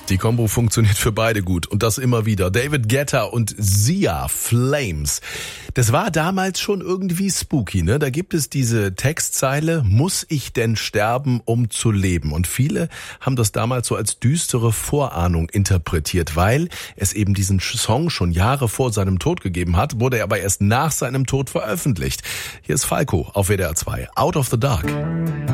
Die Kombo funktioniert für beide gut und das immer wieder. David Guetta und Sia, Flames. Das war damals schon irgendwie spooky, ne? Da gibt es diese Textzeile, muss ich denn sterben, um zu leben? Und viele haben das damals so als düstere Vorahnung interpretiert, weil es eben diesen Song schon Jahre vor seinem Tod gegeben hat, wurde er aber erst nach seinem Tod veröffentlicht. Hier ist Falco auf WDR 2, Out of the Dark.